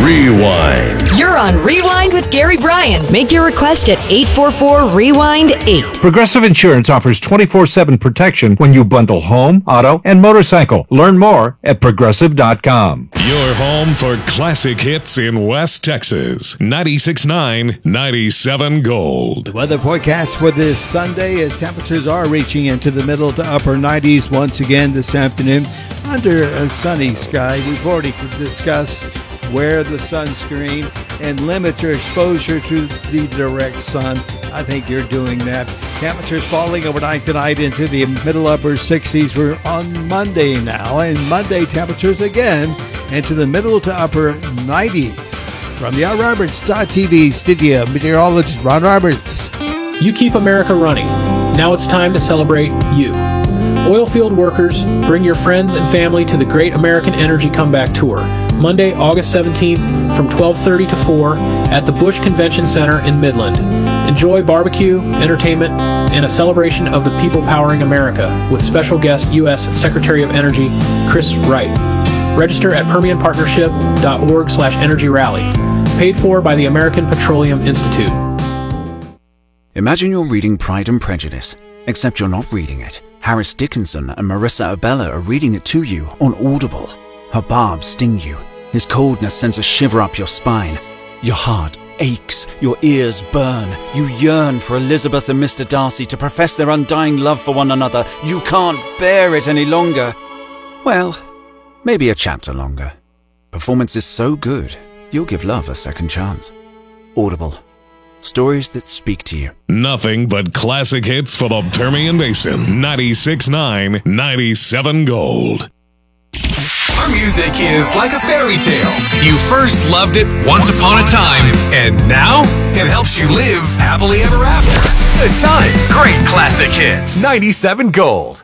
Rewind. You're on Rewind with Gary Bryan. Make your request at 844-REWIND-8. Progressive Insurance offers 24/7 protection when you bundle home, auto, and motorcycle. Learn more at Progressive.com. Your home for classic hits in West Texas. 96.9, 97 Gold. The weather forecast for this Sunday is temperatures are reaching into the middle to upper 90s once again this afternoon under a sunny sky. We've already discussed wear the sunscreen and limit your exposure to the direct sun. I think you're doing that. Temperatures falling overnight tonight into the middle upper 60s. We're on Monday now, and Monday temperatures again into the middle to upper 90s. From the OurRoberts.tv studio, meteorologist Ron Roberts. You keep America running. Now it's time to celebrate you. Oilfield workers, bring your friends and family to the Great American Energy Comeback Tour, Monday, August 17th from 12:30 to 4 at the Busch Convention Center in Midland. Enjoy barbecue, entertainment, and a celebration of the people powering America with special guest U.S. Secretary of Energy Chris Wright. Register at permianpartnership.org/energy rally. Paid for by the American Petroleum Institute. Imagine you're reading Pride and Prejudice, except you're not reading it. Harris Dickinson and Marissa Abella are reading it to you on Audible. Her barbs sting you. His coldness sends a shiver up your spine. Your heart aches. Your ears burn. You yearn for Elizabeth and Mr. Darcy to profess their undying love for one another. You can't bear it any longer. Well, maybe a chapter longer. Performance is so good, you'll give love a second chance. Audible. Stories that speak to you. Nothing but classic hits for the Permian Basin. 96.9, 97 Gold. Our music is like a fairy tale. You first loved it once upon a time, and now it helps you live happily ever after. Good times. Great classic hits. 97 Gold.